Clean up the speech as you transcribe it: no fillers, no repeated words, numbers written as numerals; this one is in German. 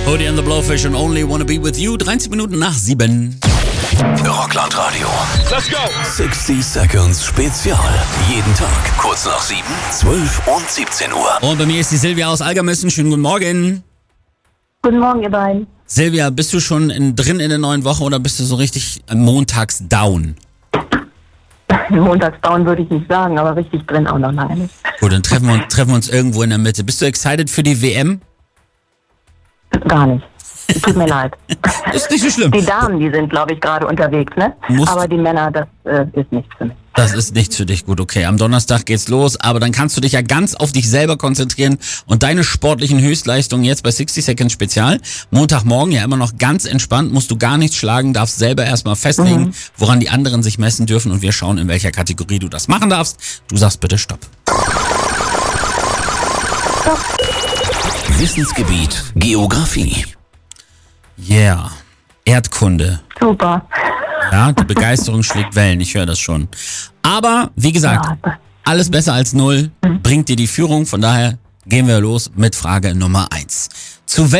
Odie and the Blowfish and Only Wanna Be With You. 13 Minuten nach 7. Rockland Radio. Let's go! 60 Seconds Spezial. Jeden Tag kurz nach 7, 12 und 17 Uhr. Und bei mir ist die Silvia aus Algermissen. Schönen guten Morgen. Guten Morgen, ihr beiden. Silvia, bist du schon drin in der neuen Woche oder bist du so richtig montags down? Montags down würde ich nicht sagen, aber richtig drin auch noch lange nicht. Gut, dann treffen wir uns irgendwo in der Mitte. Bist du excited für die WM? Gar nicht. Tut mir leid. Ist nicht so schlimm. Die Damen, die sind, glaube ich, gerade unterwegs, ne? Aber die Männer, das ist nichts für mich. Das ist nichts für dich. Gut, okay. Am Donnerstag geht's los, aber dann kannst du dich ja ganz auf dich selber konzentrieren und deine sportlichen Höchstleistungen jetzt bei 60 Seconds Spezial. Montagmorgen ja immer noch ganz entspannt, musst du gar nichts schlagen, darfst selber erstmal festlegen, woran die anderen sich messen dürfen und wir schauen, in welcher Kategorie du das machen darfst. Du sagst bitte Stopp. Stopp. Wissensgebiet Geografie. Yeah. Erdkunde. Super. Ja, die Begeisterung schlägt Wellen, ich höre das schon. Aber, wie gesagt, alles besser als 0 bringt dir die Führung. Von daher gehen wir los mit Frage Nummer 1. Zu